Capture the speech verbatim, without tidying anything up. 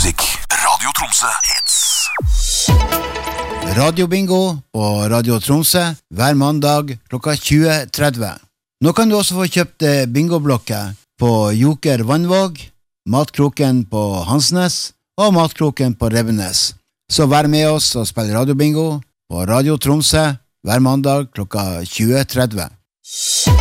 musikk. Radio Tromsø Hits. Radio Bingo på Radio Tromsø hver mandag klokka tjue tretti. Nå kan du også få kjøpt bingoblokker på Joker Vannvåg, Matkroken på Hansnes og Matkroken på Rebbenes. Så vær med oss og spill Radio Bingo på Radio Tromsø hver mandag klokka tjue tretti.